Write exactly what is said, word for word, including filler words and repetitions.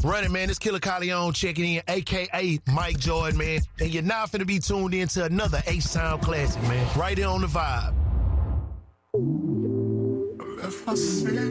Running, man, it's Killer Corleone checking in, a k a. Mike Jordan, man. And you're now finna be tuned in to another H-Town classic, man. Right here on The Vibe. I left my city